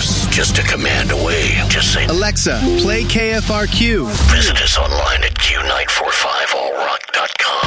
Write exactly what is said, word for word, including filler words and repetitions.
us just a command away. Just say, Alexa, play K F R Q. Visit us online at Q nine four five all rock dot com.